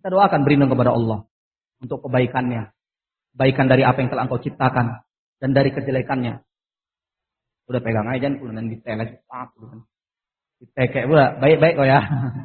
Kita doakan berlindung kepada Allah untuk kebaikannya. Kebaikan dari apa yang telah engkau ciptakan dan dari kejelekannya. Udah pegang aja jangan kemudian ditelek. Ditekek pula. Baik-baik kok ya.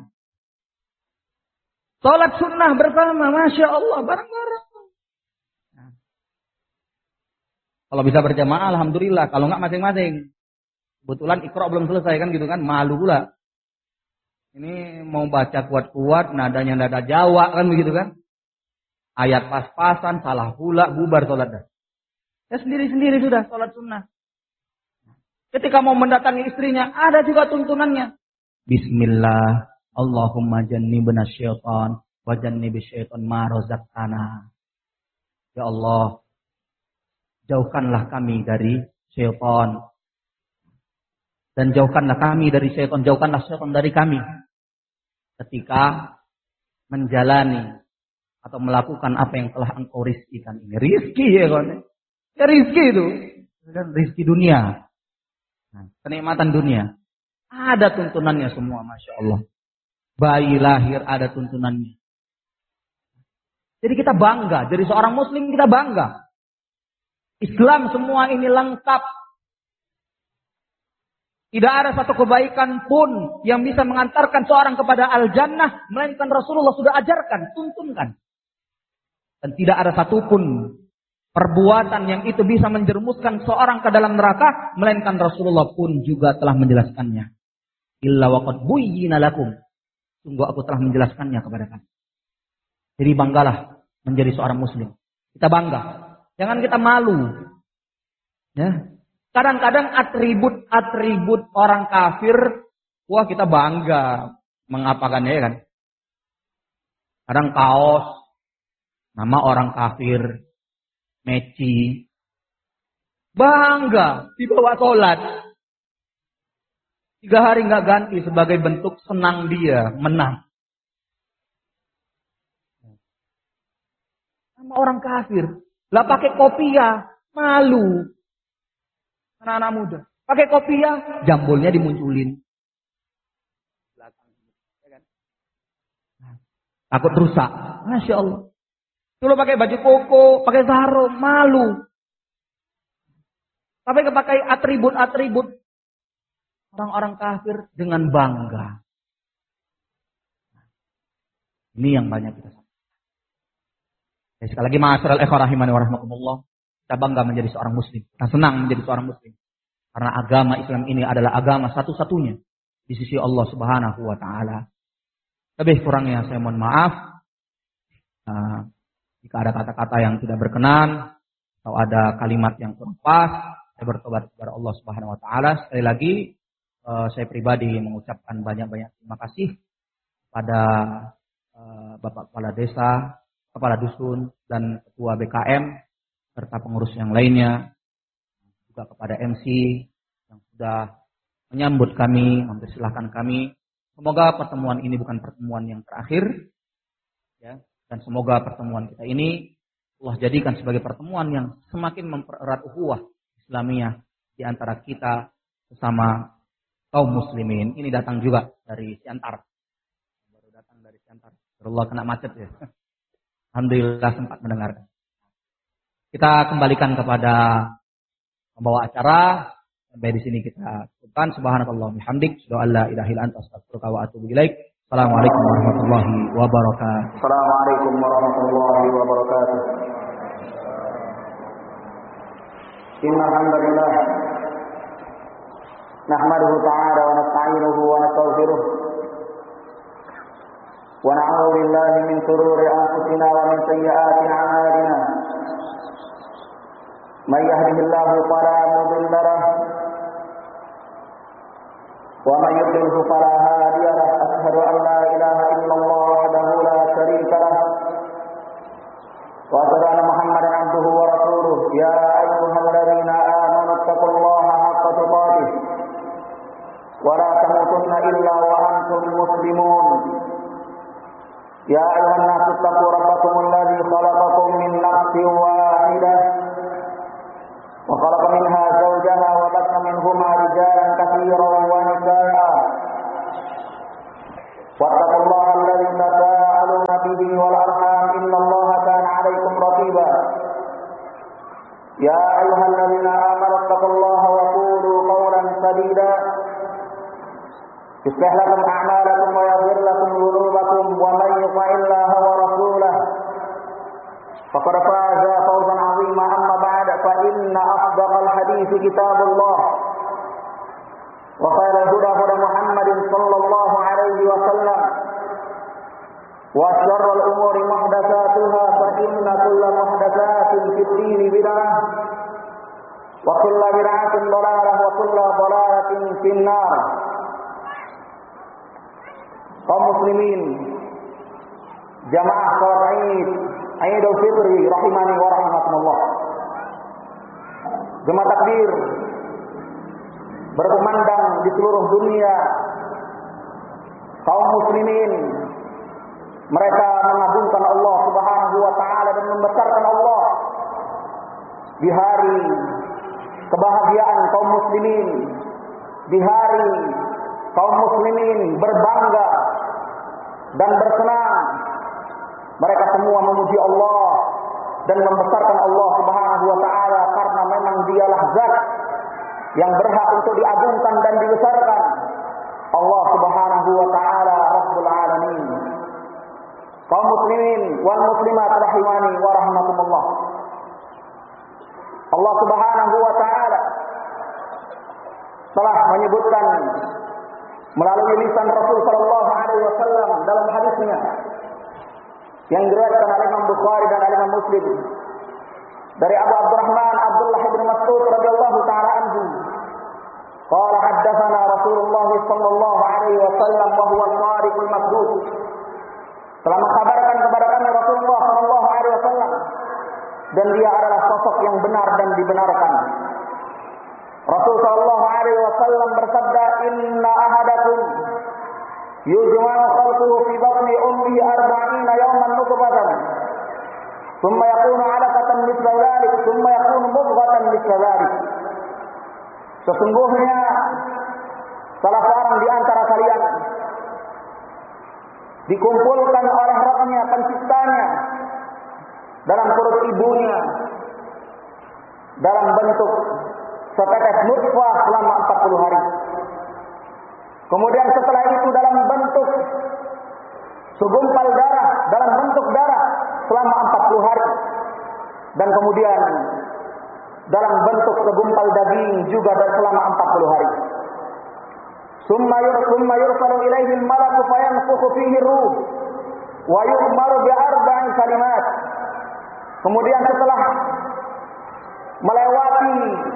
Salat sunnah bersama, Masya Allah, bareng-bareng. Nah. Kalau bisa berjamaah, alhamdulillah. Kalau enggak masing-masing. Kebetulan Iqra belum selesai kan gitu kan, malu pula. Ini mau baca kuat-kuat, nadanya nada Jawa kan begitu kan. Ayat pas-pasan, salah pula, bubar salat dah. Ya sendiri-sendiri sudah salat sunnah. Ketika mau mendatangi istrinya, ada juga tuntunannya. Bismillah, Allahumma jannibna syaitan, wa jannibi syaitan ma razaqtana. Ya Allah, jauhkanlah kami dari syaitan. Dan jauhkanlah kami dari syaitan, jauhkanlah syaitan dari kami. Ketika menjalani atau melakukan apa yang telah engkau rizkikan ini. Rizki ya kawan. Ya rizki itu. Rizki dunia. Nah, kenikmatan dunia. Ada tuntunannya semua, Masya Allah. Bayi lahir ada tuntunannya. Jadi kita bangga. Jadi seorang muslim kita bangga. Islam semua ini lengkap. Tidak ada satu kebaikan pun yang bisa mengantarkan seorang kepada al-jannah. Melainkan Rasulullah sudah ajarkan, tuntunkan. Dan tidak ada satupun perbuatan yang itu bisa menjerumuskan seorang ke dalam neraka. Melainkan Rasulullah pun juga telah menjelaskannya. Illa waqad buyyina lakum. Sungguh aku telah menjelaskannya kepada kamu. Jadi banggalah menjadi seorang muslim. Kita bangga. Jangan kita malu. Ya. Kadang-kadang atribut orang kafir, wah kita bangga mengapakannya ya kan. Kadang kaos, nama orang kafir, meci, bangga dibawa sholat. 3 hari nggak ganti sebagai bentuk senang dia menang. Nama orang kafir, lah pakai kopiah, malu. Anak-anak muda. Pakai kopiah, jambulnya dimunculin. Takut rusak. Masya Allah. Dulu pakai baju koko, pakai sarung, malu. Tapi pakai atribut-atribut orang-orang kafir dengan bangga. Ini yang banyak kita sampaikan. Sekali lagi ma'asyiral ikhwah rahimani wa rahmakumullah. Kita bangga menjadi seorang muslim. Kita senang menjadi seorang muslim. Karena agama Islam ini adalah agama satu-satunya di sisi Allah Subhanahu wa taala. Lebih kurangnya saya mohon maaf. Jika ada kata-kata yang tidak berkenan atau ada kalimat yang kurang pas, saya bertobat kepada Allah Subhanahu wa taala. Sekali lagi saya pribadi mengucapkan banyak-banyak terima kasih pada Bapak Kepala Desa, Kepala Dusun dan Ketua BKM serta pengurus yang lainnya, juga kepada MC yang sudah menyambut kami, mempersilahkan kami. Semoga pertemuan ini bukan pertemuan yang terakhir, ya, dan semoga pertemuan kita ini Allah jadikan sebagai pertemuan yang semakin mempererat ukhuwah Islamiyah di antara kita sesama kaum muslimin. Ini datang juga dari Siantar, baru datang dari Siantar. Allah kena macet ya. Alhamdulillah sempat mendengarkan. Kita kembalikan kepada pembawa acara. Sampai di sini kita cukupkan. Subhanakallah bihamdik. Asyhadu an la ilaha illa anta astaghfiruka wa atubu ilaik. Assalamualaikum warahmatullahi wabarakatuh. Assalamualaikum warahmatullahi wabarakatuh. Innal hamdalillah nahmaduhu ta'ala wa nasta'inuhu wa nastaghfiruh. Wa na'udzu billahi min shururi anfusina wa min sayyiati a'malina. من يهده الله فلا مضل له ومن يضلل فلا هادي له أشهد أن لا إله إلا الله وحده لا شريك له وأشهد أن محمدا عبده ورسوله يا أيها الذين آمنوا اتقوا الله حق تقاته ولا تموتن إلا وأنتم مسلمون يا أيها الناس اتقوا ربكم الذي خلقكم من نفس واحدة وخلق منها زوجها وبث منهما رجالا كثيرا ونساء واتقوا الله الذي تساءلون به يا أيها الذين آمنوا اتقوا الله وقولوا قولا سديدا يصلح لكم أعمالكم ويغفر لكم ذنوبكم ومن يطع الله ورسوله فقد فاز فوزا عظيما. أما بعد فإن أصدق الحديث كتاب الله وخير الهدى هدى محمد صلى الله عليه وسلم وشر الأمور محدثاتها فإن كل محدثات في الدين بدعة وكل بدعة ضلالة وكل ضلالة في النار. Kaum muslimin, jamaah salat Idul Fitri rahimani wa rahimakumullah. Gema takbir berkumandang di seluruh dunia. Kaum muslimin mereka mengagungkan Allah Subhanahu wa taala dan membesarkan Allah di hari kebahagiaan kaum muslimin, di hari kaum muslimin berbangga dan bersenang. Mereka semua memuji Allah dan membesarkan Allah Subhanahu wa taala karena memang Dialah zat yang berhak untuk diagungkan dan dibesarkan. Allah Subhanahu wa taala Rabbul Alamin. Kaum muslimin wal muslimat rahimani wa rahmatullah. Allah Subhanahu wa taala telah menyebutkan melalui lisan Rasul sallallahu alaihi wasallam dalam hadisnya yang diriwayatkan oleh Imam Bukhari dan Imam Muslim dari Abu Abdurrahman Abdullah bin Mas'ud radhiyallahu taala anhu. Qala haddatsana Rasulullah sallallahu alaihi wasallam wa huwa al-sadiqul masduq. Telah mengkabarkan kepada kami Rasulullah sallallahu alaihi wasallam dan dia adalah sosok yang benar dan dibenarkan. Rasul sallallahu alaihi wasallam bersabda, "Inna ahadakum yujma'u khalquhu fi batni ummihi 40 yawman nutfatan, thumma yakunu 'alaqatan mithla dhalik, thumma yakunu mudghatan mithla dhalik." Sesungguhnya salah seorang di antara kalian dikumpulkan oleh Rabbnya, penciptanya, dalam perut ibunya dalam bentuk setetes nutfah selama 40 hari. Kemudian setelah itu dalam bentuk segumpal darah, dalam bentuk darah selama 40 hari. Dan kemudian dalam bentuk segumpal daging juga selama 40 hari. Summa yursalu ilaihi al-malaku fayanfukhu fihi ruh wa yu'maru bi arba'i kalimat. Kemudian setelah melewati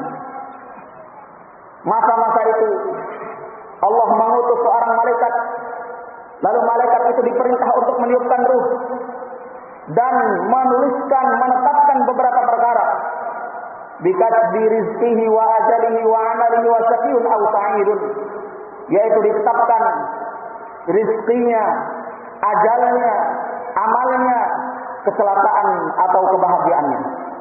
masa-masa itu, Allah mengutus seorang malaikat. Lalu malaikat itu diperintah untuk meniupkan ruh dan menuliskan, menetapkan beberapa perkara. Bikatbi rizqihi wa ajalihi wa amalihi wa syaqiyun aw sa'idun. Yaitu ditetapkan rizkinya, ajalnya, amalnya, kecelakaan atau kebahagiaannya.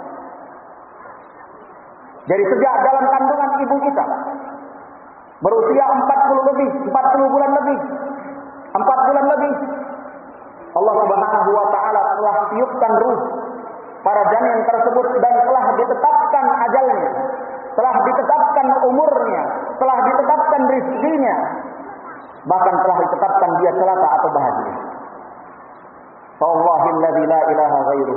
Jadi sejak dalam kandungan ibu kita berusia 40 bulan lebih, 4 bulan lebih, Allah Subhanahu wa taala telah tiupkan ruh pada janin tersebut dan telah ditetapkan ajalnya, telah ditetapkan umurnya, telah ditetapkan rizkinya, bahkan telah ditetapkan dia celaka atau bahagia. Wallahilladzi la ilaha ghairuh.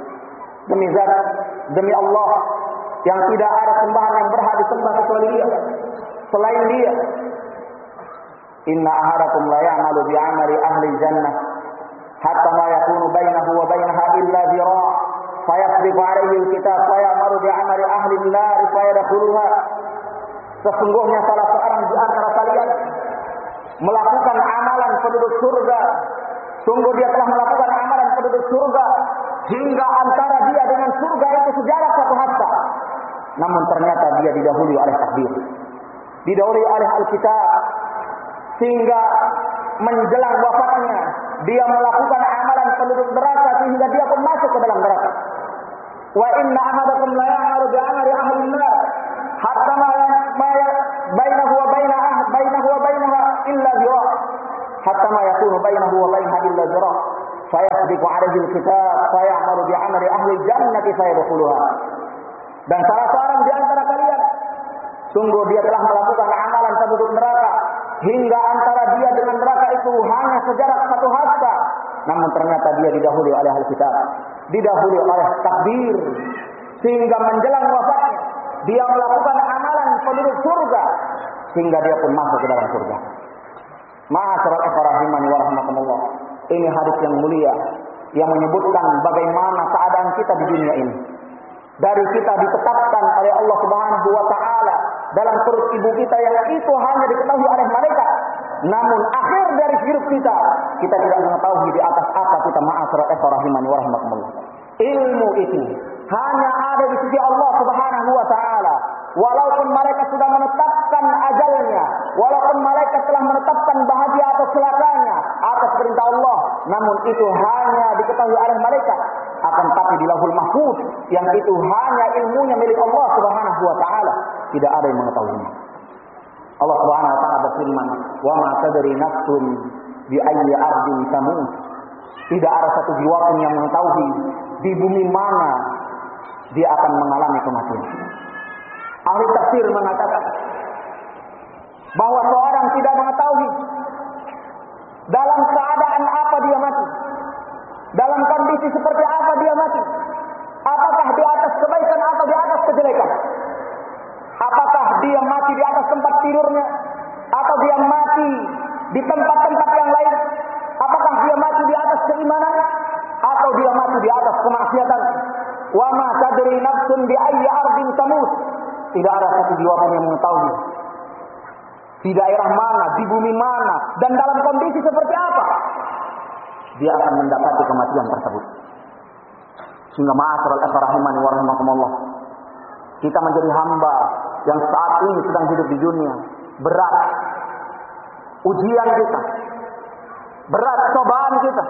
Demi Allah yang tidak ada sembahan yang berhak disembah kecuali Dia, selain Dia. Inna ahadakum la ya'malu bi 'amali ahli jannah hatta ma yakunu bainahu wa bainaha illa zira' fayasbiqu 'alaihi al-kitab fayamaru bi 'amali ahli an-nar fayadkhuluha. Sesungguhnya salah seorang di antara kalian melakukan amalan penduduk surga. Sungguh dia telah melakukan amalan penduduk surga hingga antara dia dengan surga itu sejarak satu hasta. Namun ternyata dia didahului oleh takdir, didahului oleh Alkitab, sehingga menjelang wafatnya dia melakukan amalan penduduk neraka sehingga dia pun masuk ke dalam neraka. Wa inna ahadakum la ya'malu bi 'amali ahli an-nar hatta ma bainahu wa bainaha illa zira' hatta ma yakunu bainahu wa bainaha illa zira' fayasbiqu 'alaihi al-kitab fayamalu bi 'amali ahli al-jannati fayadkhuluha. Dan salah seorang di antara kalian, sungguh dia telah melakukan amalan penduduk neraka, hingga antara dia dengan neraka itu hanya sejarak satu hasta. Namun ternyata dia didahului oleh ahli kitab, didahului oleh takdir, sehingga menjelang wafatnya dia melakukan amalan penduduk surga, sehingga dia pun masuk ke dalam surga. Ma'asyiral rahimani wa rahmatullah. Ini hadis yang mulia yang menyebutkan bagaimana keadaan kita di dunia ini. Dari kita ditetapkan oleh Allah Subhanahu wa taala dalam perut ibu kita yang itu hanya diketahui oleh malaikat. Namun akhir dari hidup kita tidak mengetahui di atas apa kita. Ma'asyiral rahimani wa rahmatullah. Ilmu itu hanya ada di sisi Allah Subhanahu wa taala. Walaupun mereka sudah menetapkan ajalnya, walaupun mereka telah menetapkan bahagia atau celakanya atas perintah Allah, namun itu hanya diketahui oleh mereka. Akan tapi di Lauhul Mahfuz yang itu hanya ilmunya milik Allah Subhanahu wa taala, tidak ada yang mengetahuinya. Allah Subhanahu wa taala berfirman, "Wa ma tadri nafsun bi ayyi ardin tamut." Tidak ada satu jiwa pun yang mengetahui di bumi mana dia akan mengalami kematian. Ahli tafsir mengatakan bahwa seorang tidak mengetahui dalam keadaan apa dia mati, dalam kondisi seperti apa dia mati, apakah di atas kebaikan atau di atas kejelekan, apakah dia mati di atas tempat tidurnya atau dia mati di tempat-tempat yang lain, apakah dia mati di atas keimanan atau dia mati di atas kemaksiatan. Wa ma tadri nafsun bi ayyi ardin tamut. Tidak ada satu jiwa pun yang mengetahui di daerah mana, di bumi mana, dan dalam kondisi seperti apa dia akan mendapati kematian tersebut. Sehingga ma'asyiral rahimani wa rahimakumullah, kita menjadi hamba yang saat ini sedang hidup di dunia. Berat ujian kita, berat cobaan kita.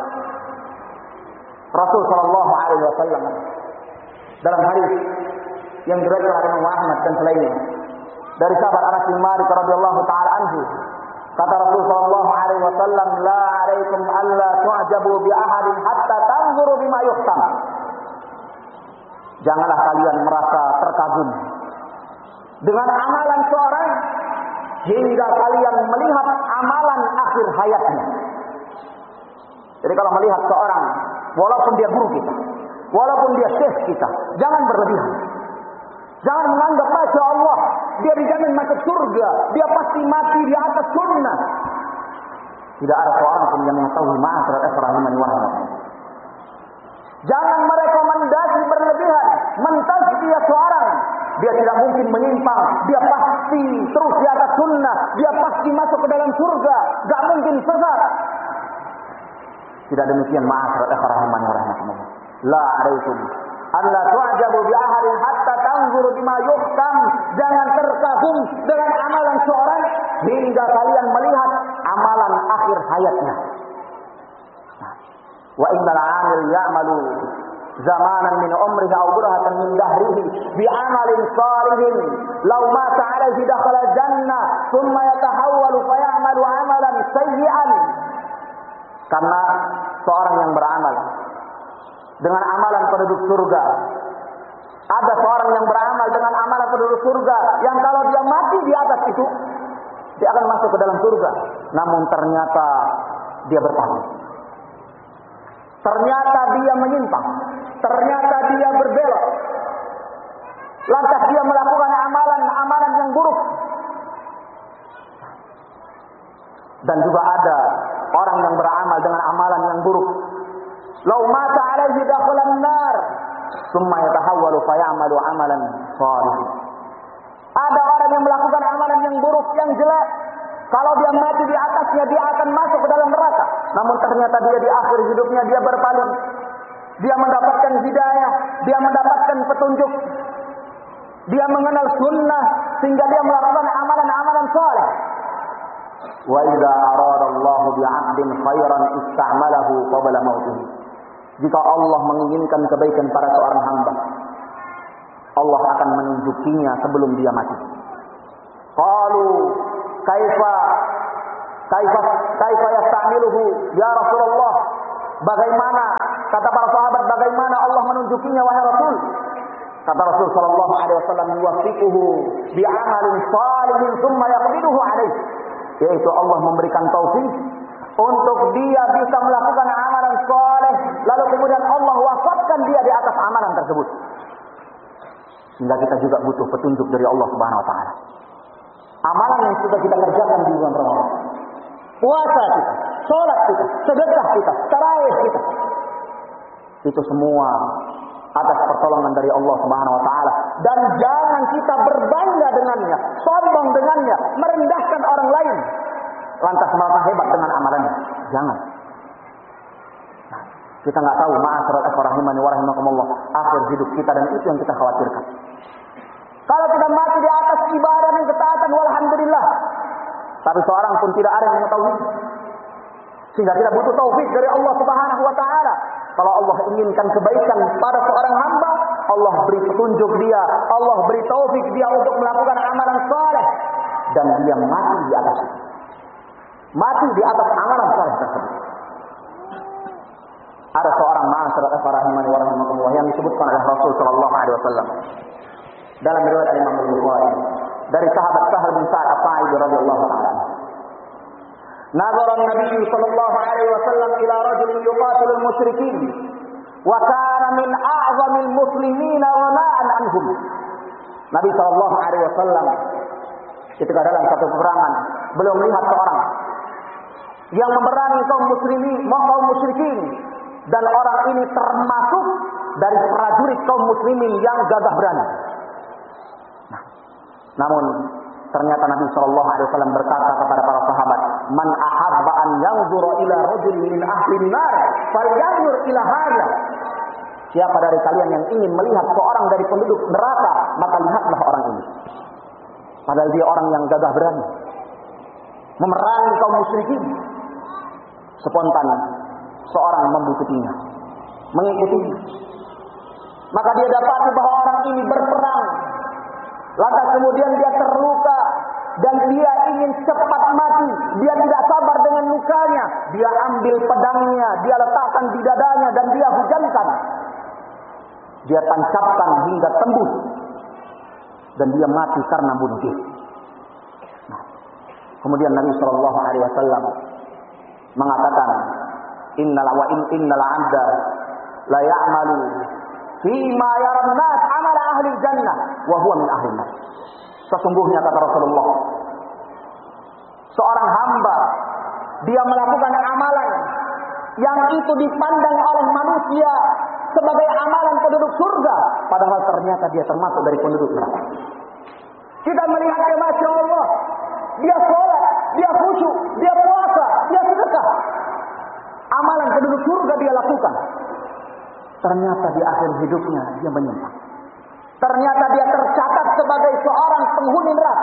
Rasul sallallahu alaihi wasallam dalam hadis yang diriwayatkan oleh Imam Ahmad dan selainnya dari sahabat Anas bin Malik radhiyallahu taala anhu, kata Rasul sallallahu alaihi wasallam, "La 'alaikum alla tu'jabu bi ahadin hatta tanzuru bima yuhtam." Janganlah kalian merasa terkagum dengan amalan seorang hingga kalian melihat amalan akhir hayatnya. Jadi kalau melihat seorang, walaupun dia guru kita, walaupun dia syekh kita, jangan berlebihan. Jangan menganggap Masya Allah dia dijamin masuk surga, dia pasti mati di atas sunnah. Tidak ada seorang pun yang mengetahui. Ma'asyiral rahimani wa rahmatullah. Jangan merekomendasi berlebihan, mentazkiyah seorang. Dia tidak mungkin menyimpang, dia pasti terus di atas sunnah, dia pasti masuk ke dalam surga, gak mungkin sesat. Tidak demikian. Ma'asyiral rahimani wa rahmatullah. La 'alaikum alla tu'jabu bi ahadin hatta tanzuru bima yuhtam. Jangan terkagum dengan amalan seorang hingga kalian melihat amalan akhir hayatnya. Wa innal 'amil ya'malu zamanan min umrihi aw burhatan min dahrihi bi 'amalin salihin law mata 'alaihi dakhala jannah thumma yatahawwalu fa ya'malu 'amalan sayyi'an. Karena seorang yang beramal dengan amalan penduduk surga, ada seorang yang beramal dengan amalan penduduk surga yang kalau dia mati di atas itu dia akan masuk ke dalam surga. Namun ternyata dia berpaling, ternyata dia menyimpang, ternyata dia berbelok, lantas dia melakukan amalan-amalan yang buruk. Dan juga ada orang yang beramal dengan amalan yang buruk. Lau mata alaihi dakhalan nar, thumma yatahawwalu fa ya'malu amalan shalih. Ada orang yang melakukan amalan yang buruk, yang jelek. Kalau dia mati di atasnya, dia akan masuk ke dalam neraka. Namun ternyata dia di akhir hidupnya dia berpaling. Dia mendapatkan hidayah, dia mendapatkan petunjuk. Dia mengenal sunnah sehingga dia melakukan amalan-amalan saleh. Wa idza arada Allah bi 'abdin khairan ista'malahu qabla mautih. Jika Allah menginginkan kebaikan pada seorang hamba, Allah akan menunjukinya sebelum dia mati. Qalu kaifa yasta'miluhu ya Rasulullah? Bagaimana, kata para sahabat, bagaimana Allah menunjukinya wahai Rasul? Kata Rasul sallallahu alaihi wasallam, "Yuwaffiquhu bi'amalin shalihin tsumma yaqbiduhu alaihi." Yaitu Allah memberikan taufik untuk dia bisa melakukan amalan saleh, lalu kemudian Allah wafatkan dia di atas amalan tersebut. Sehingga kita juga butuh petunjuk dari Allah Subhanahu wa taala. Amalan yang sudah kita kerjakan di bulan Ramadan. Puasa kita, salat kita, sedekah kita, tarawih kita. Itu semua atas pertolongan dari Allah Subhanahu wa taala, dan jangan kita berbangga dengannya, sombong dengannya, merendahkan orang lain lantas merasa hebat dengan amalannya. Jangan. Nah, kita nggak tahu ma'asyiral ikhwah rahimani wa rahimakumullah akhir hidup kita, dan itu yang kita khawatirkan. Kalau kita mati di atas ibadah dan ketaatan, walhamdulillah. Tapi seorang pun tidak ada yang mengetahui. Sehingga kita butuh taufik dari Allah Subhanahu wa taala. Kalau Allah inginkan kebaikan pada seorang hamba, Allah beri petunjuk dia, Allah beri taufik dia untuk melakukan amalan saleh, dan dia mati di atas itu. Mati di atas amalan saleh tersebut. Ada seorang ma'asyiral ikhwah rahimani wa rahimakumullah yang disebutkan oleh Rasul sallallahu alaihi wasallam dalam riwayat Imam Al-Bukhari dari sahabat Sahal bin Sa'ad As-Sa'idi radhiyallahu ta'ala. Nazara Nabi sallallahu alaihi wasallam ila rajulin yuqatilu al-musyrikin wa kana min a'zamil muslimin ghana'an anhum. Nabi sallallahu alaihi wasallam ketika dalam satu peperangan beliau melihat seorang yang memerangi kaum musyrikin, dan orang ini termasuk dari prajurit kaum muslimin yang gagah berani. Namun ternyata Nabi Shallallahu Alaihi Wasallam berkata kepada para sahabat, "Man ahabba an yanzura ila rajulin min ahli nar, falyanzur ila hadza." Siapa dari kalian yang ingin melihat seorang dari penduduk neraka, maka lihatlah orang ini. Padahal dia orang yang gagah berani, memerangi kaum musyrikin. Spontan seorang membuktinya, mengikutinya. Maka dia dapati bahwa orang ini berperang. Lantas kemudian dia terluka dan dia ingin cepat mati. Dia tidak sabar dengan lukanya. Dia ambil pedangnya, dia letakkan di dadanya dan dia hujankan. Dia tancapkan hingga tembus. Dan dia mati karena bunuh diri. Nah, kemudian Nabi Shallallahu Alaihi Wasallam mengatakan, innal 'abda la ya'malu fima yara an-nas 'amala ahli jannah wa huwa min ahli nar. Sesungguhnya kata Rasulullah, seorang hamba dia melakukan amalan yang itu dipandang oleh manusia sebagai amalan penduduk surga, padahal ternyata dia termasuk dari penduduk neraka. Kita melihatnya, Masya Allah, dia sholat, dia khusyuk, dia puasa, dia sedekah, amalan penduduk surga dia lakukan. Ternyata di akhir hidupnya dia menyimpang. Ternyata dia tercatat sebagai seorang penghuni neraka.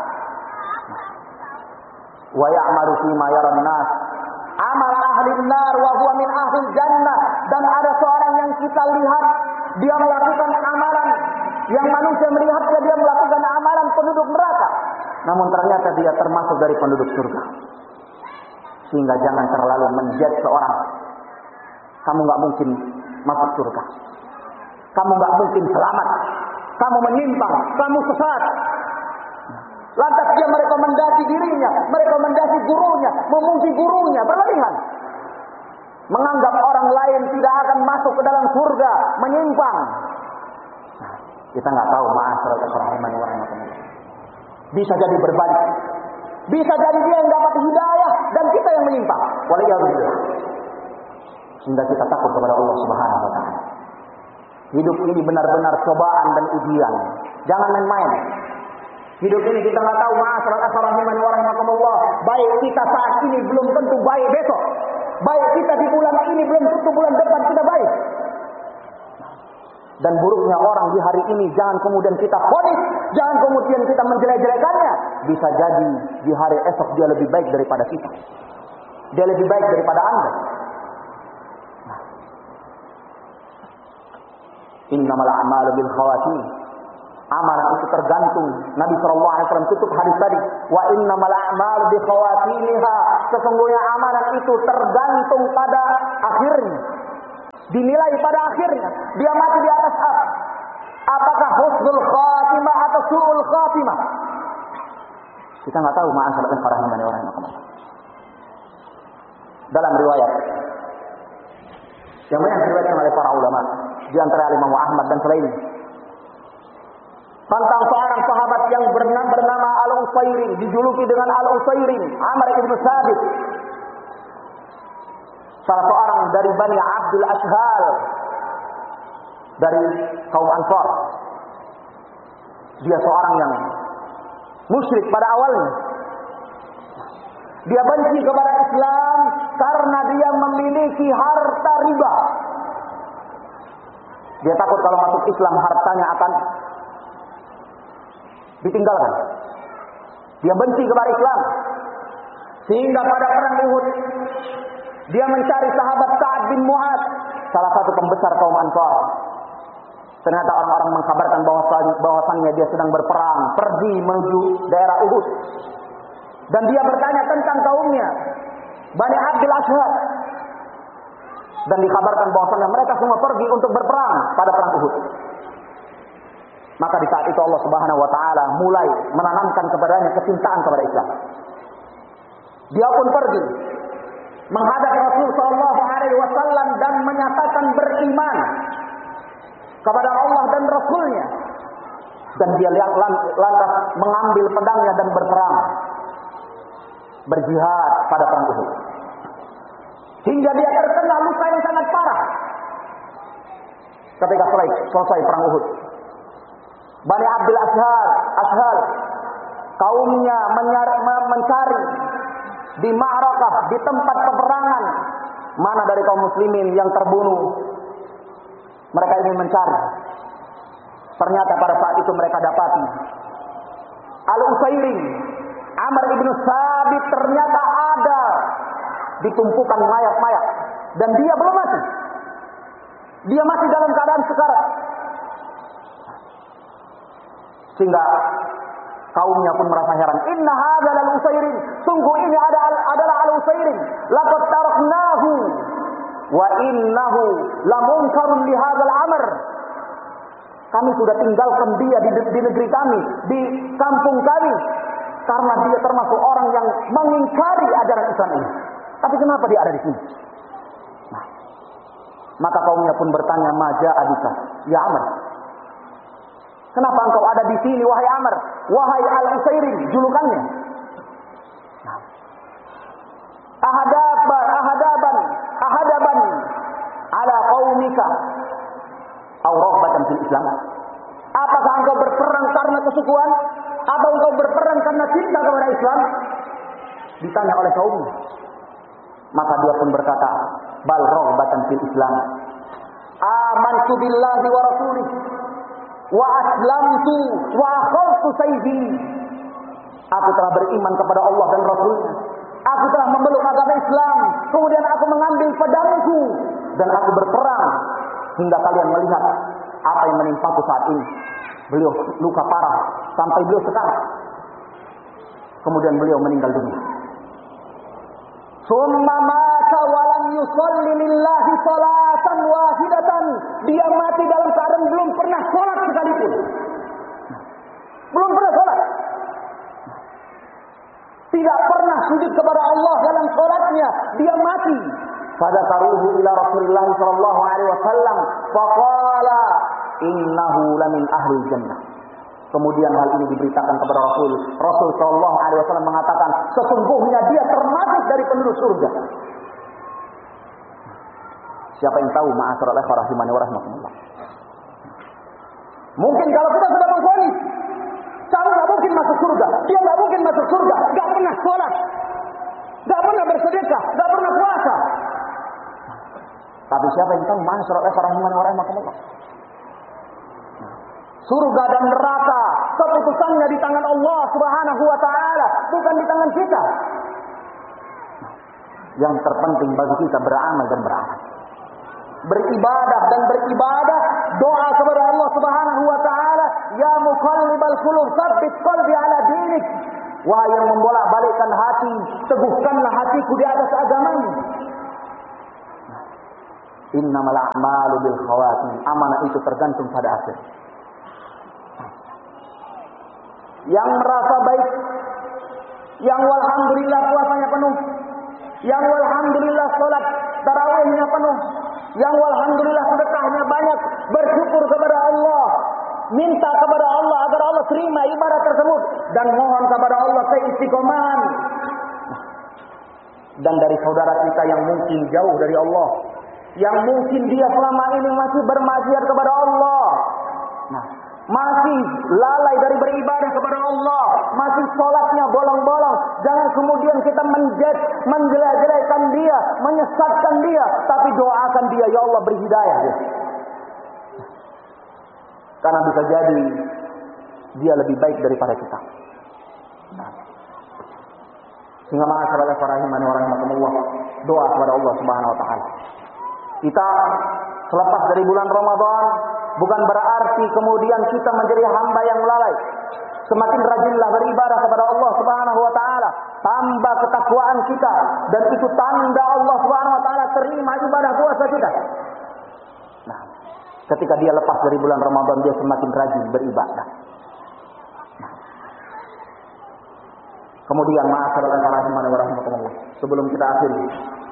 Wa ya'malu fi ma yaran nas amal ahli nar wa huwa min ahli jannah. Dan ada seorang yang kita lihat dia melakukan amalan yang manusia melihatnya dia melakukan amalan penduduk neraka, namun ternyata dia termasuk dari penduduk surga. Sehingga jangan terlalu menjudge seorang. Kamu nggak mungkin masuk surga, kamu nggak mungkin selamat, kamu menyimpang, kamu sesat. Lantas dia merekomendasi dirinya, merekomendasi gurunya, memuji gurunya, berlebihan. Menganggap orang lain tidak akan masuk ke dalam surga, menyimpang. Nah, kita nggak tahu, ma'asyiral rahimani wa rahimakumullah. Bisa jadi berbalik. Bisa jadi dia yang dapat hidayah dan kita yang menyimpang. Waliyahulillah. Sehingga kita takut kepada Allah Subhanahu wa taala. Hidup ini benar-benar cobaan dan ujian. Jangan main-main. Hidup ini kita nggak tahu, ma'asyiral rahimani wa rahimakumullah. Baik kita saat ini belum tentu baik besok. Baik kita di bulan ini belum tentu bulan depan kita baik. Dan buruknya orang di hari ini jangan kemudian kita vonis, jangan kemudian kita menjelek-jelekannya. Bisa jadi di hari esok dia lebih baik daripada kita. Dia lebih baik daripada Anda. Innamal a'malu bil khawatim. Amalan itu tergantung. Nabi SAW tutup hadis tadi. Wa innamal a'malu bi khawatimiha. Sesungguhnya amalan itu tergantung pada akhirnya. Dinilai pada akhirnya. Dia mati di atas apa? Apakah husnul khatimah atau su'ul khatimah? Kita nggak tahu, ma'asyiral ikhwah rahimani wa rahimakumullah. Dalam riwayat yang banyak diriwayatkan oleh para ulama, di antara Imam Ahmad dan selainnya, tentang seorang sahabat yang bernama Al-Usairim, dijuluki dengan Al-Usairim, Amr ibn Sabit, salah seorang dari Bani Abdul Ashhal, dari kaum Ansar. Dia seorang yang musyrik pada awalnya. Dia benci kepada Islam karena dia memiliki harta riba. Dia takut kalau masuk Islam hartanya akan ditinggalkan. Dia benci kepada Islam. Sehingga pada perang Uhud dia mencari sahabat Sa'ad bin Mu'ad, salah satu pembesar kaum Ansar. Ternyata orang-orang mengkabarkan bahwasannya dia sedang berperang, pergi menuju daerah Uhud. Dan dia bertanya tentang kaumnya, Bani Abdul Ashhal. Dan dikabarkan bahwasannya mereka semua pergi untuk berperang pada perang Uhud. Maka di saat itu Allah Subhanahu wa taala mulai menanamkan kepadanya kecintaan kepada Islam. Dia pun pergi menghadap Rasul sallallahu alaihi wasallam dan menyatakan beriman kepada Allah dan Rasulnya. Dan dia lantas mengambil pedangnya dan berperang, berjihad pada perang Uhud. Hingga dia terkena luka yang sangat parah ketika selesai perang Uhud. Bani Abdul Ashhal, kaumnya mencari di ma'rakah, di tempat peperangan, mana dari kaum muslimin yang terbunuh. Mereka ingin mencari. Ternyata pada saat itu mereka dapati Al-Usairim, Amr ibn Sabit ternyata ada di tumpukan mayat-mayat. Dan dia belum mati. Dia masih dalam keadaan sekarat. Sehingga kaumnya pun merasa heran. Inna hadzal al-Usairim, sungguh ini adalah Al-Usairim. Laqad taraknahu wa innahu lamunkarun li hadzal amr. Kami sudah tinggalkan dia di negeri kami, di kampung kami, karena dia termasuk orang yang mengingkari ajaran Islam ini. Tapi kenapa dia ada di sini? Nah, maka kaumnya pun bertanya, "Maja abika, ya Amr? Kenapa engkau ada di sini, wahai Amr? Wahai Al-Usairim," julukannya. Nah, ahadaban ala qaumika aw raghbatan fil Islam. Apakah engkau berperang karena kesukuan atau engkau berperang karena cinta kepada Islam? Ditanya oleh kaumnya. Maka dia pun berkata, bal raghbatan fil Islam. Amantu billahi wa rasulih wa aslamtu wa akhadtu sayfi. Aku telah beriman kepada Allah dan Rasulnya. Aku telah memeluk agama Islam. Kemudian aku mengambil pedangku dan aku berperang hingga kalian melihat apa yang menimpaku saat ini. Beliau luka parah sampai beliau sekarat. Kemudian beliau meninggal dunia. Summa mata walam yusalli lillahi salatan wahidatan. Dia mati dalam keadaan belum pernah sholat sekalipun. Belum pernah sholat. Tidak pernah sujud kepada Allah dalam sholatnya. Dia mati. Fadakaruhu ila Rasulullah sallallahu alaihi wasallam. Faqala innahu lamin ahli jannah. Kemudian hal ini diberitakan kepada Rasul. Rasul sallallahu alaihi wasallam mengatakan, sesungguhnya dia termasuk dari penduduk surga. Siapa yang tahu, ma'asyiral ikhwah rahimani wa rahimakumullah. Mungkin kalau kita sudah bervonis, kamu enggak mungkin masuk surga, dia enggak mungkin masuk surga, enggak pernah sholat, enggak pernah bersedekah, enggak pernah puasa. Tapi siapa yang tahu, ma'asyiral ikhwah rahimani wa rahimakumullah. Surga dan neraka keputusannya di tangan Allah Subhanahu wa taala, bukan di tangan kita. Yang terpenting bagi kita beramal dan beramal. Beribadah dan beribadah, doa kepada Allah Subhanahu wa taala, ya muqallibal qulub tsabbit qalbi ala dinik. Wahai yang membolak-balikkan hati, teguhkanlah hatiku di atas agamamu. Innamal a'malu bil khawatim. Amanah itu tergantung pada akhir. yang merasa baik, yang walhamdulillah puasanya penuh, yang walhamdulillah sholat tarawihnya penuh, yang walhamdulillah sedekahnya banyak, bersyukur kepada Allah, minta kepada Allah agar Allah terima ibadah tersebut, dan mohon kepada Allah keistiqomahan. Dan dari saudara kita yang mungkin jauh dari Allah, yang mungkin dia selama ini masih bermaksiat kepada Allah, masih lalai dari beribadah kepada Allah, masih sholatnya bolong-bolong. Jangan kemudian kita menjelek-jelekan dia, menyesatkan dia, tapi doakan dia, ya Allah beri hidayah dia. Karena bisa jadi dia lebih baik daripada kita. Sehingga ma'asyiral rahimani wa rahimakumullah, doa kepada Allah Subhanahu wa taala. Kita selepas dari bulan Ramadan bukan berarti kemudian kita menjadi hamba yang lalai. Semakin rajinlah beribadah kepada Allah Subhanahu wa taala, tambah ketakwaan kita, dan itu tanda Allah Subhanahu wa taala terima ibadah puasa kita. Nah, ketika dia lepas dari bulan Ramadan, dia semakin rajin beribadah. Kemudian ma'asyiral rahimani wa rahimakumullah, sebelum kita akhiri,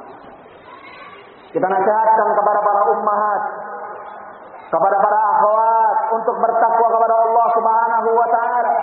kita nasihatkan kepada para ummahat, kepada para akhwat untuk bertakwa kepada Allah Subhanahu wa taala.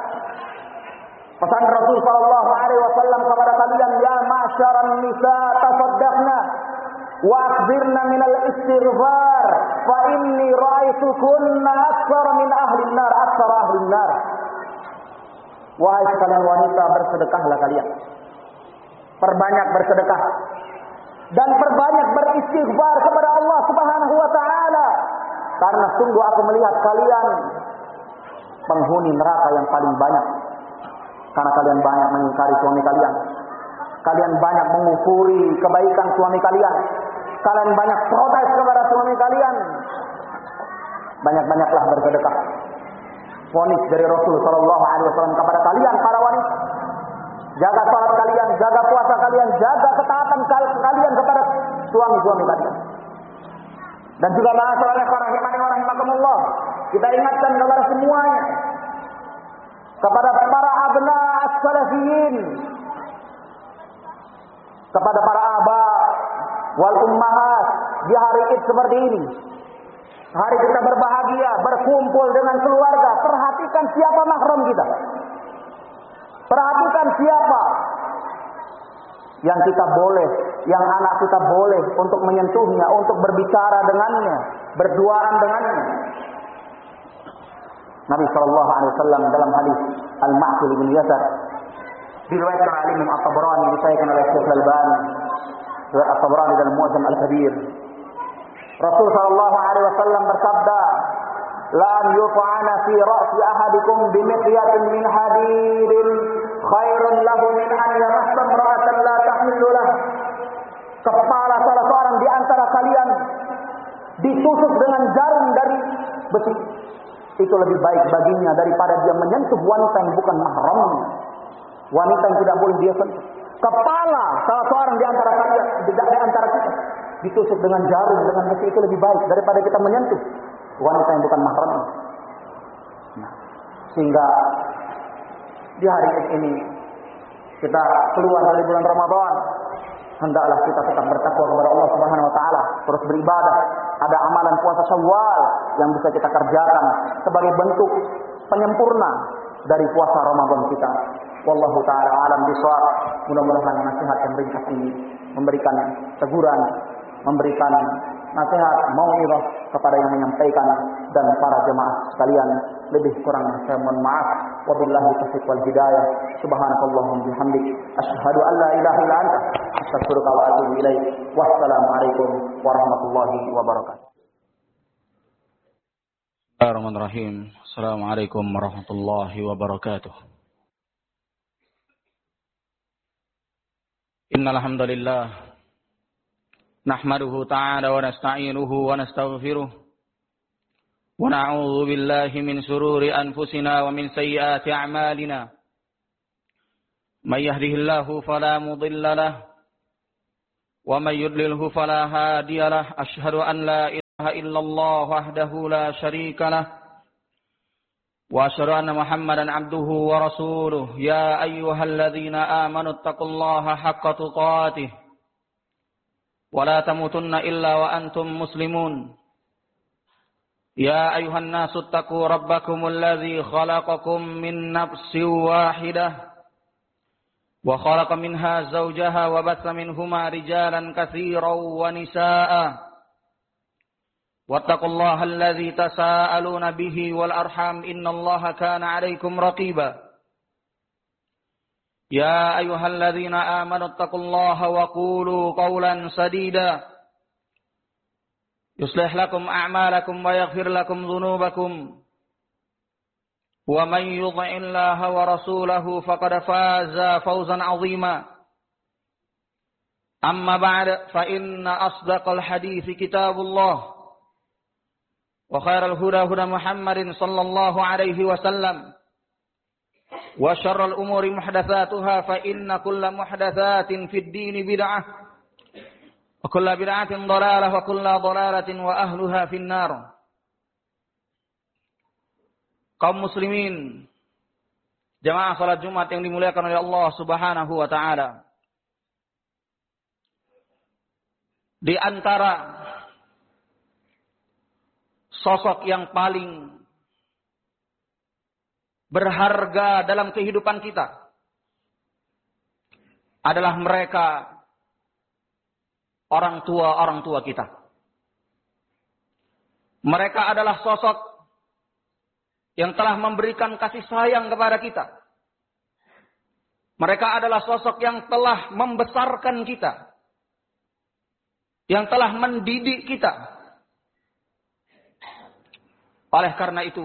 Pesan Rasul sallallahu alaihi wasallam kepada kalian, ya ma'syaran nisa tasaddaqna wa akbirna minal istighfar fa inni ra'aitukunna aktsara min ahli an-nar, aktsara ahli an-nar. Wahai sekalian wanita, bersedekahlah kalian. Perbanyak bersedekah dan perbanyak beristighfar kepada Allah Subhanahu wa taala. Karena sungguh aku melihat kalian penghuni neraka yang paling banyak. Karena kalian banyak mengingkari suami kalian. Kalian banyak mengukuri kebaikan suami kalian. Kalian banyak protes kepada suami kalian. Banyak-banyaklah bersedekah. Vonis dari Rasul sallallahu alaihi wasallam kepada kalian para wanita. Jaga salat kalian, jaga puasa kalian, jaga ketaatan kalian kepada suami-suami kalian. Dan juga ma'asyiral rahimani wa rahimakumullah, kita ingatkan kepada semuanya, kepada para abna as-salafiyin, kepada para aba wal ummahat di hari Id seperti ini. Hari kita berbahagia, berkumpul dengan keluarga. Perhatikan siapa mahram kita. Perhatikan siapa yang kita boleh, yang anak kita boleh untuk menyentuhnya, untuk berbicara dengannya, berduaan dengannya. Nabi sallallahu alaihi wasallam dalam hadis Al-Ma'qil bin Yasar, diriwayatkan oleh Imam At-Tabrani, disahihkan oleh Syekh Al-Albani, riwayat At-Tabrani dalam Mu'jam Al-Kabir. Rasul sallallahu alaihi wasallam bersabda, "La yut'ana fi ra'si ahadikum bimiqyatin min hadidin khairun lahu min an yamassa imra'atan la tahillu lah." Kepala salah seorang di antara kalian ditusuk dengan jarum dari besi, itu lebih baik baginya daripada dia menyentuh wanita yang bukan mahramnya, wanita yang tidak boleh dia sentuh. Kepala salah seorang di antara kalian, di antara kita, ditusuk dengan jarum, dengan besi, itu lebih baik daripada kita menyentuh wanita yang bukan mahramnya. Sehingga di hari ini kita keluar dari bulan Ramadan, hendaklah kita tetap bertakwa kepada Allah Subhanahu wa taala, terus beribadah. Ada amalan puasa Syawal yang bisa kita kerjakan sebagai bentuk penyempurna dari puasa Ramadan kita. Wallahu taala alam bisawab. Mudah-mudahan nasihat yang ringkas ini memberikan teguran, memberikan nasihat, mau'izah kepada yang menyampaikan, dan para jemaah sekalian. Lebih kurang saya mohon maaf. Wabillahi taufiq wal hidayah. Subhanakallahumma bihamdik, asyhadu an la ilaha illa anta, astaghfiruka wa atubu ilaik. Wassalamu alaikum warahmatullahi wabarakatuh. Bismillahirrahmanirrahim. Assalamualaikum warahmatullahi wabarakatuh. Innal hamdalillah nahmaduhu ta'ala wa nasta'inuhu wa nastaghfiruh wa na'udzu billahi min shururi anfusina wa min sayyiati a'malina. May yahdihillahu fala mudilla lahu wa may yudlilhu fala hadiya lahu. Asyhadu an la ilaha illallah wahdahu la syarika lahu وأشهد أن محمدا عبده ورسوله يا أيها الذين آمنوا اتقوا الله حق تقاته ولا تموتن إلا وأنتم مسلمون يا أيها الناس اتقوا ربكم الذي خلقكم من نفس واحدة وخلق منها زوجها وبث منهما رجالا كثيرا ونساء واتقوا الله الذي تساءلون به والأرحام إن الله كان عليكم رقيبا يا أيها الذين آمنوا اتقوا الله وقولوا قولا سديدا يصلح لكم أعمالكم ويغفر لكم ذنوبكم ومن يطع الله ورسوله فقد فاز فوزا عظيما أما بعد فإن أصدق الحديث كتاب الله وخير الهدى هدى محمد صلى الله عليه وسلم وشر الأمور محدثاتها فإن كل محدثات في الدين بدعة وكل بدعة ضلالة وكل ضلالة وأهلها في النار. Kaum muslimin, jamaah salat Jumat yang dimuliakan oleh Allah Subhanahu wa taala. Di antara sosok yang paling berharga dalam kehidupan kita adalah mereka orang tua kita. Mereka adalah sosok yang telah memberikan kasih sayang kepada kita. Mereka adalah sosok yang telah membesarkan kita, yang telah mendidik kita. Oleh karena itu,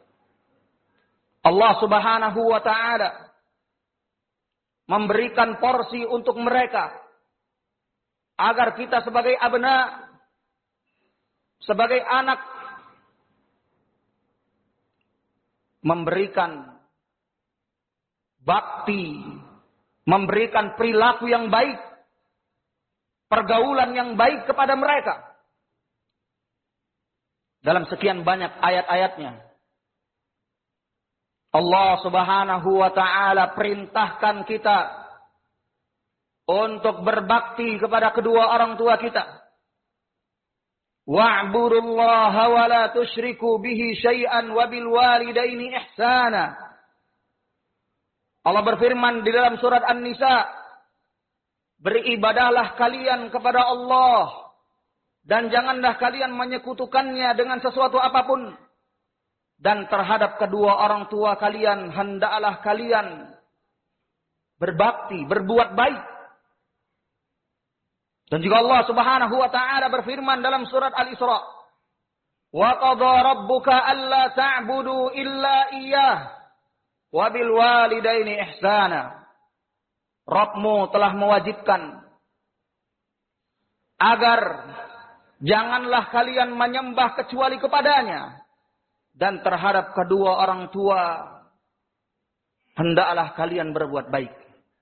Allah Subhanahu wa taala memberikan porsi untuk mereka agar kita sebagai abna, sebagai anak, memberikan bakti, memberikan perilaku yang baik, pergaulan yang baik kepada mereka. Dalam sekian banyak ayat-ayatnya, Allah Subhanahu wa taala perintahkan kita untuk berbakti kepada kedua orang tua kita. Wa'budullaha wa la tusyriku bihi syai'an wa bil walidaini ihsana. Allah berfirman di dalam surat An-Nisa, beribadahlah kalian kepada Allah dan janganlah kalian menyekutukannya dengan sesuatu apapun. Dan terhadap kedua orang tua kalian, hendaklah kalian berbakti, berbuat baik. Dan juga Allah Subhanahu wa taala berfirman dalam surat Al-Isra, "Wa qadha rabbuka alla ta'budu illa iyyah wa bil walidaini ihsana." Rabbmu telah mewajibkan agar janganlah kalian menyembah kecuali kepadanya, dan terhadap kedua orang tua hendaklah kalian berbuat baik.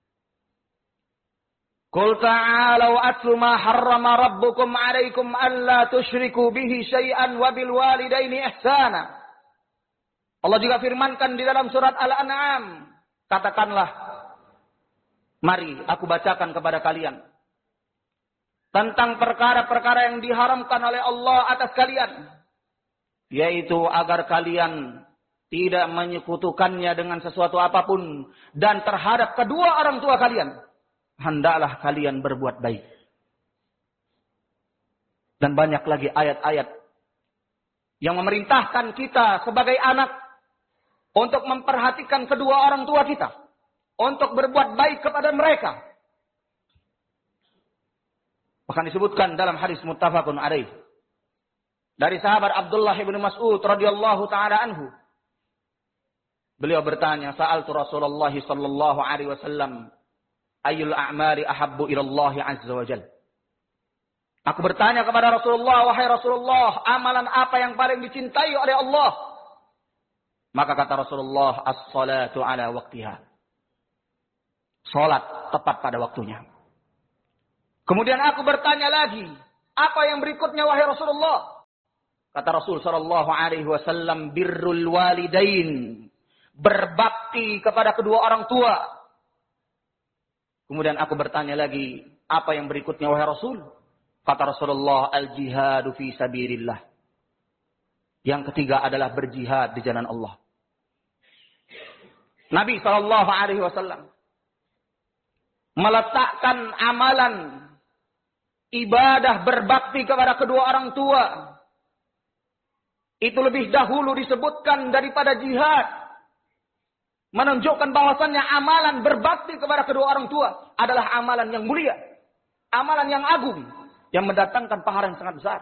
Qul ta'alu atlu ma harrama rabbukum 'alaikum alla tusyriku bihi syai'an wa bil walidaini ihsana. Allah juga firmankan di dalam surat Al-An'am, katakanlah, mari aku bacakan kepada kalian tentang perkara-perkara yang diharamkan oleh Allah atas kalian, yaitu agar kalian tidak menyekutukannya dengan sesuatu apapun, dan terhadap kedua orang tua kalian hendaklah kalian berbuat baik. Dan banyak lagi ayat-ayat yang memerintahkan kita sebagai anak untuk memperhatikan kedua orang tua kita, untuk berbuat baik kepada mereka. Bahkan disebutkan dalam hadis muttafaqun alaih dari sahabat Abdullah bin Mas'ud radhiyallahu taala anhu. Beliau bertanya, "Sa'altu Rasulullah sallallahu alaihi wasallam, ayyul a'mali ahabbu ila Allah azza wa jalla?" Aku bertanya kepada Rasulullah, "Wahai Rasulullah, amalan apa yang paling dicintai oleh Allah?" Maka kata Rasulullah, "As-salatu ala waqtiha." Salat tepat pada waktunya. Kemudian aku bertanya lagi, "Apa yang berikutnya wahai Rasulullah?" Kata Rasul sallallahu alaihi wasallam, birrul walidain, berbakti kepada kedua orang tua. Kemudian aku bertanya lagi, apa yang berikutnya wahai Rasul? Kata Rasulullah, al-jihadu fi sabilillah. Yang ketiga adalah berjihad di jalan Allah. Nabi sallallahu alaihi wasallam meletakkan amalan ibadah berbakti kepada kedua orang tua itu lebih dahulu disebutkan daripada jihad, menunjukkan bahwasannya amalan berbakti kepada kedua orang tua adalah amalan yang mulia, amalan yang agung, yang mendatangkan pahala yang sangat besar.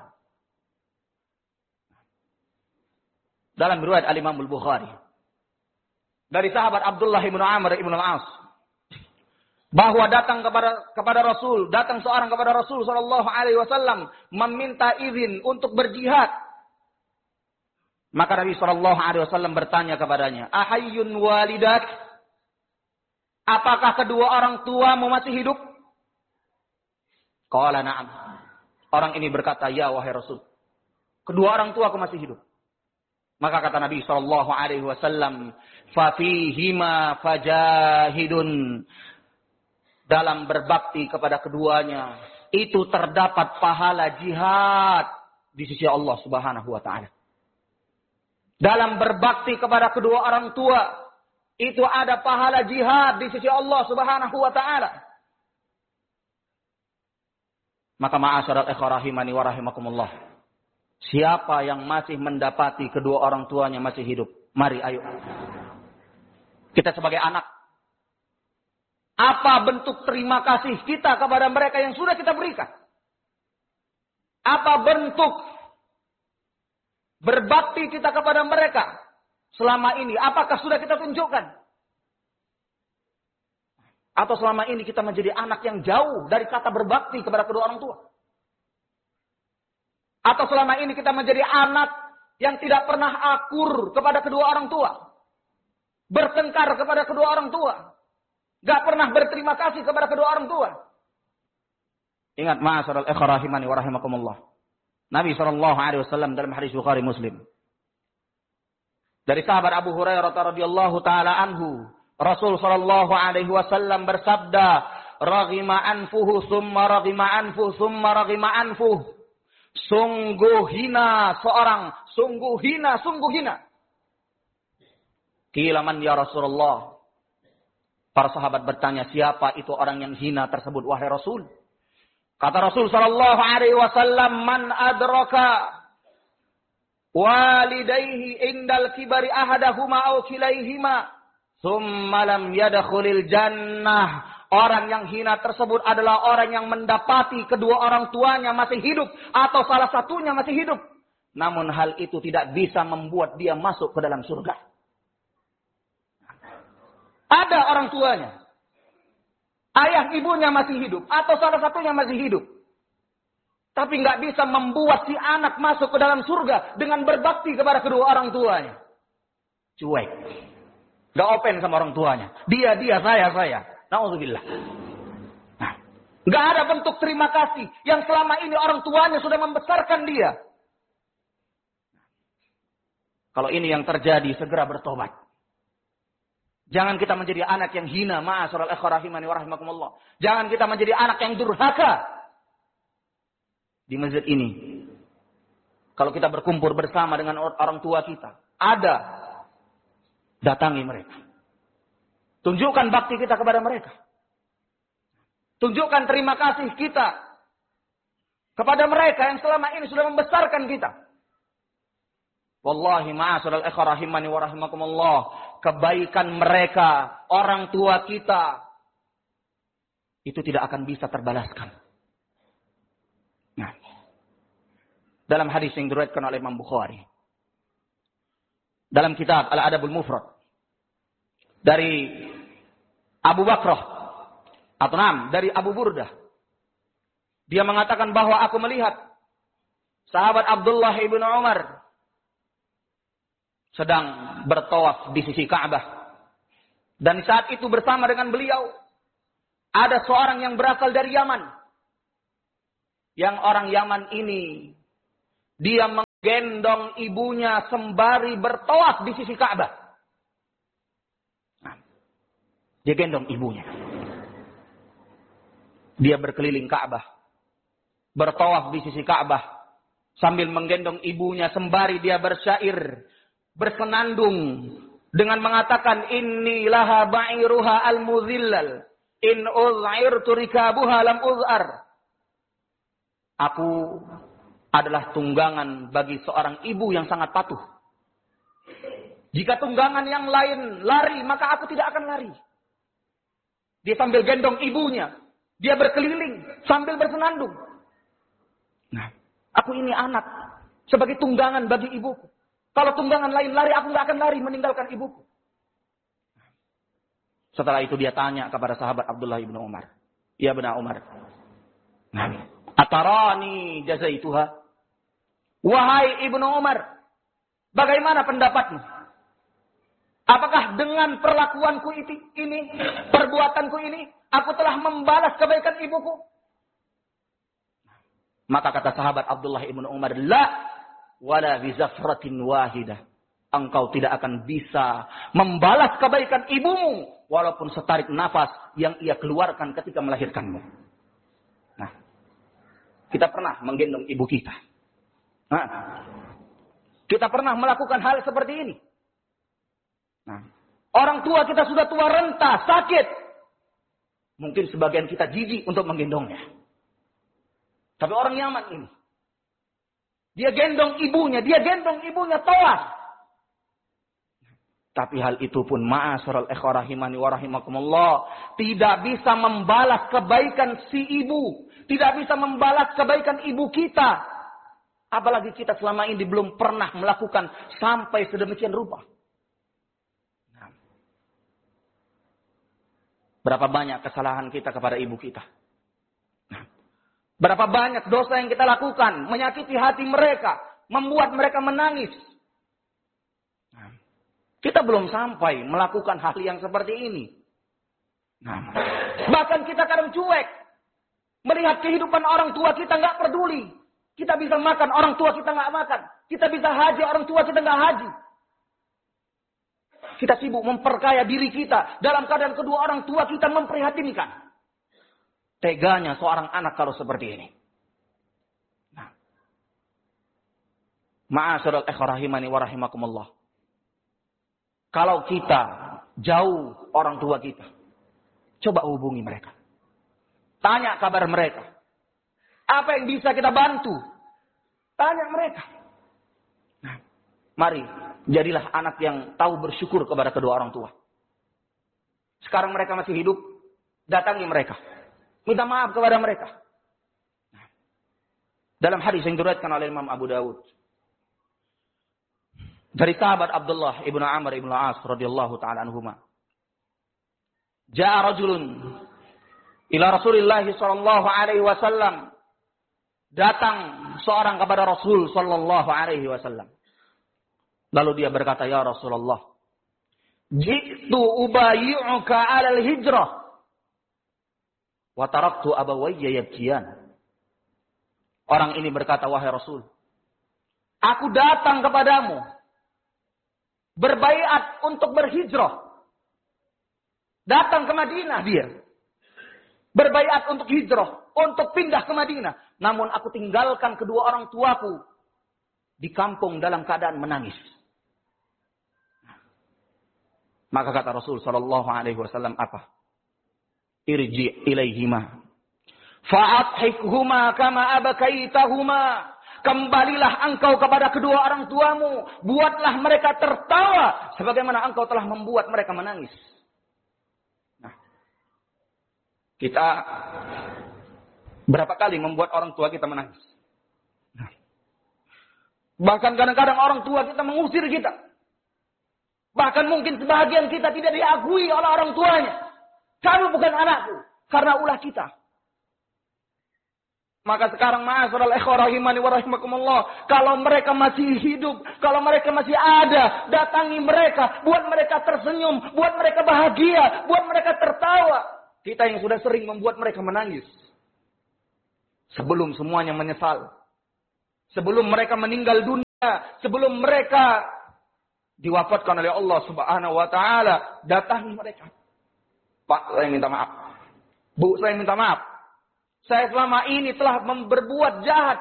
Dalam riwayat Al-Imam Al-Bukhari dari sahabat Abdullah bin Amr bin Al-As, bahwa datang seorang kepada Rasul sallallahu alaihi wasallam meminta izin untuk berjihad. Maka Nabi sallallahu alaihi wasallam bertanya kepadanya, "Ahayyun walidak?" Apakah kedua orang tuamu masih hidup? Qala na'am. Orang ini berkata, "Ya wahai Rasul, kedua orang tuaku masih hidup." Maka kata Nabi sallallahu alaihi wasallam, "Fa fihima fajahidun." Dalam berbakti kepada keduanya itu terdapat pahala jihad di sisi Allah Subhanahu wa taala. Dalam berbakti kepada kedua orang tua itu ada pahala jihad di sisi Allah Subhanahu wa taala. Maka ma'asyaral ikhwah rahimani wa rahimakumullah, siapa yang masih mendapati kedua orang tuanya masih hidup, mari ayo kita sebagai anak, apa bentuk terima kasih kita kepada mereka yang sudah kita berikan? Apa bentuk berbakti kita kepada mereka selama ini? Apakah sudah kita tunjukkan? Atau selama ini kita menjadi anak yang jauh dari kata berbakti kepada kedua orang tua? Atau selama ini kita menjadi anak yang tidak pernah akur kepada kedua orang tua? Bertengkar kepada kedua orang tua? Gak pernah berterima kasih kepada kedua orang tua? Ingat ma'asyaral ikhwah rahimani wa rahimakumullah, Nabi SAW dalam hadis Bukhari Muslim dari sahabat Abu Hurairah radhiyallahu taala anhu, Rasul SAW bersabda, "Raghima anfuhu summa raghima anfuhu summa raghima anfuhu." Sungguh hina seorang, sungguh hina, sungguh hina. Qila man ya Rasulullah? Para sahabat bertanya, siapa itu orang yang hina tersebut wahai Rasul? Kata Rasul sallallahu alaihi wasallam, "Man adraka walidayhi indal kibari ahadahuma aw kilaihima thumma lam yadkhulil jannah." Orang yang hina tersebut adalah orang yang mendapati kedua orang tuanya masih hidup atau salah satunya masih hidup, namun hal itu tidak bisa membuat dia masuk ke dalam surga. Ada orang tuanya, ayah ibunya masih hidup atau salah satunya masih hidup, tapi nggak bisa membuat si anak masuk ke dalam surga dengan berbakti kepada kedua orang tuanya. Cuek, nggak open sama orang tuanya. Dia, saya. Nauzubillah. Nah, nggak ada bentuk terima kasih yang selama ini orang tuanya sudah membesarkan dia. Kalau ini yang terjadi, segera bertobat. Jangan kita menjadi anak yang hina, ma'asyiral ikhwah rahimani wa rahimakumullah. Jangan kita menjadi anak yang durhaka. Di masjid ini, kalau kita berkumpul bersama dengan orang tua kita, datangi mereka. Tunjukkan bakti kita kepada mereka. Tunjukkan terima kasih kita kepada mereka yang selama ini sudah membesarkan kita. Wallahi ma'asyiral ikhwah rahimani wa rahimakumullah, kebaikan mereka, orang tua kita, itu tidak akan bisa terbalaskan. Nah, dalam hadis yang diriwayatkan oleh Imam Bukhari, dalam kitab Al-Adabul Mufrad, dari Abu Bakrah, dari Abu Burdah, dia mengatakan bahwa aku melihat sahabat Abdullah ibn Umar sedang bertawaf di sisi Ka'bah. Dan saat itu bersama dengan beliau ada seorang yang berasal dari Yaman. Yang orang Yaman ini dia gendong ibunya sembari bertawaf di sisi Ka'bah. Nah, dia gendong ibunya. Dia berkeliling Ka'bah, bertawaf di sisi Ka'bah, sambil menggendong ibunya sembari dia bersyair, bersenandung dengan mengatakan inni laha ba'iruha al-muzillal in uz'irtu rikabuha lam uz'ar. Aku adalah tunggangan bagi seorang ibu yang sangat patuh. Jika tunggangan yang lain lari, maka aku tidak akan lari. Dia sambil gendong ibunya, dia berkeliling sambil bersenandung. Nah, aku ini anak sebagai tunggangan bagi ibuku. Kalau tunggangan lain lari, aku nggak akan lari meninggalkan ibuku. Setelah itu dia tanya kepada sahabat Abdullah ibnu Umar. Ya benar Umar. Nah, atarani jazaituha. Wahai ibnu Umar, bagaimana pendapatmu? Apakah dengan perlakuanku ini, perbuatanku ini, aku telah membalas kebaikan ibuku? Maka kata sahabat Abdullah ibnu Umar, la wala bizafratin wahidah. Engkau tidak akan bisa membalas kebaikan ibumu walaupun setarik nafas yang ia keluarkan ketika melahirkanmu. Nah, kita pernah menggendong ibu kita. Nah, kita pernah melakukan hal seperti ini. Nah, orang tua kita sudah tua renta, sakit. Mungkin sebagian kita jijik untuk menggendongnya. Tapi orang Yaman ini, dia gendong ibunya tawaf. Tapi hal itu pun ma'asyiral ikhwah rahimani wa rahimakumullah, tidak bisa membalas kebaikan si ibu, tidak bisa membalas kebaikan ibu kita. Apalagi kita selama ini belum pernah melakukan sampai sedemikian rupa. Nah, berapa banyak kesalahan kita kepada ibu kita? Nah, berapa banyak dosa yang kita lakukan, menyakiti hati mereka, membuat mereka menangis. Nah, kita belum sampai melakukan hal yang seperti ini. Nah, bahkan kita kadang cuek. Melihat kehidupan orang tua kita nggak peduli. Kita bisa makan, orang tua kita nggak makan. Kita bisa haji, orang tua kita nggak haji. Kita sibuk memperkaya diri kita. Dalam keadaan kedua orang tua kita memprihatinkan. Teganya seorang anak kalau seperti ini. Nah, ma'asyiral ikhwah rahimani wa rahimakumullah. Kalau kita jauh orang tua kita, coba hubungi mereka. Tanya kabar mereka. Apa yang bisa kita bantu? Tanya mereka. Nah, mari jadilah anak yang tahu bersyukur kepada kedua orang tua. Sekarang mereka masih hidup, datangi mereka. Minta maaf kepada mereka. Nah, dalam hadis yang diriwayatkan oleh Imam Abu Dawud, dari sahabat Abdullah ibnu Amr ibnu As radhiyallahu taala anhuma, jaa rajulun ila Rasulillah sallallahu alaihi wasallam, datang seorang kepada Rasul sallallahu alaihi wasallam. Lalu dia berkata, ya Rasulullah, jitu ubayyuka 'alal hijrah wa taraktu abawayya yabkiyan. Orang ini berkata, wahai Rasul, aku datang kepadamu berbaiat untuk berhijrah. Datang ke Madinah dia. Berbaiat untuk hijrah, untuk pindah ke Madinah. Namun aku tinggalkan kedua orang tuaku di kampung dalam keadaan menangis. Maka kata Rasul sallallahu alaihi wasallam apa? Irji ilaihima fa'adhikhuma kama abakaitahuma. Kembalilah engkau kepada kedua orang tuamu, buatlah mereka tertawa sebagaimana engkau telah membuat mereka menangis. Nah, kita berapa kali membuat orang tua kita menangis? Nah, bahkan kadang-kadang orang tua kita mengusir kita. Bahkan mungkin sebahagian kita tidak diakui oleh orang tuanya. Kamu bukan anakku, karena ulah kita. Maka sekarang ma'asyiral ikhwah rahimani wa rahimakumullah, kalau mereka masih hidup, kalau mereka masih ada, datangi mereka, buat mereka tersenyum, buat mereka bahagia, buat mereka tertawa. Kita yang sudah sering membuat mereka menangis. Sebelum semuanya menyesal. Sebelum mereka meninggal dunia. sebelum mereka diwafatkan oleh Allah Subhanahu wa taala, datangi mereka. Pak, saya minta maaf. Bu, saya minta maaf. Saya selama ini telah berbuat jahat.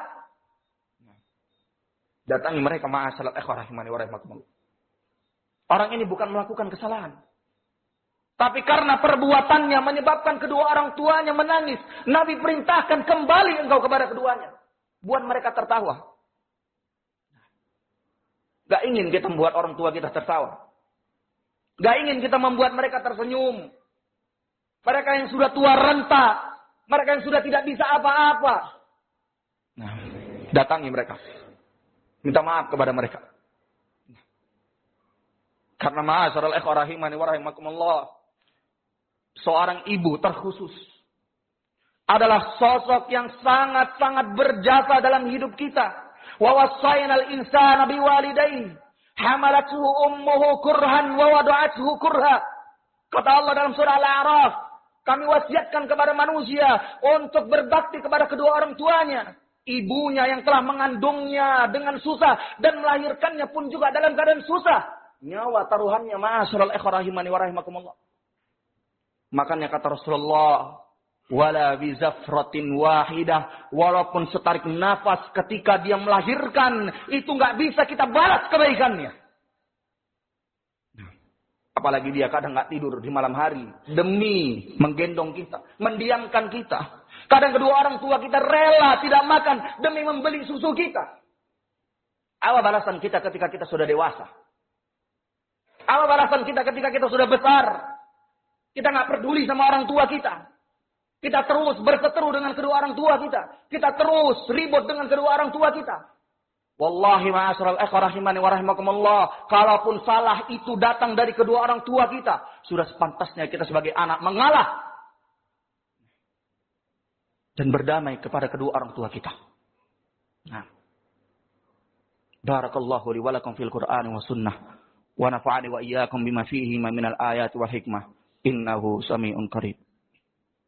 Datangi mereka, ma'asyiral ikhwah rahimani wa rahimakumullah. Orang ini bukan melakukan kesalahan. Tapi karena perbuatannya menyebabkan kedua orang tuanya menangis. Nabi perintahkan, kembali engkau kepada keduanya. Buat mereka tertawa. Gak ingin kita membuat orang tua kita tertawa. Gak ingin kita membuat mereka tersenyum. Mereka yang sudah tua renta. Mereka yang sudah tidak bisa apa-apa. Nah, datangi mereka. Minta maaf kepada mereka. Karena ma'asyiral ikhwah rahimani wa rahimakumullah, seorang ibu terkhusus adalah sosok yang sangat-sangat berjasa dalam hidup kita. Wa wassaynal insana biwalidayhi hamalathu ummuhu kurhan wa wada'athu kurha. Kata Allah dalam surah Al-A'raf, kami wasiatkan kepada manusia untuk berbakti kepada kedua orang tuanya. Ibunya yang telah mengandungnya dengan susah dan melahirkannya pun juga dalam keadaan susah. Nyawa taruhannya, ma'asyiral ikhwah rahimani wa rahimakumullah. Makanya kata Rasulullah, wala bizafratin wahidah, walaupun setarik nafas ketika dia melahirkan, itu enggak bisa kita balas kebaikannya. Apalagi dia kadang enggak tidur di malam hari demi menggendong kita, mendiamkan kita. Kadang kedua orang tua kita rela tidak makan demi membeli susu kita. Apa balasan kita ketika kita sudah dewasa? Apa balasan kita ketika kita sudah besar? Kita nggak peduli sama orang tua kita. Kita terus berseteru dengan kedua orang tua kita. Kita terus ribut dengan kedua orang tua kita. Wallahi ma'asyiral ikhwah rahimani wa rahimakumullah, kalaupun salah itu datang dari kedua orang tua kita, sudah sepantasnya kita sebagai anak mengalah dan berdamai kepada kedua orang tua kita. Nah, barakallahu li wa lakum fil Qur'ani wa sunnah. Wa nafa'ani wa iyyakum bima fihi minal ayati wal hikmah. Innahu sami'un qarib.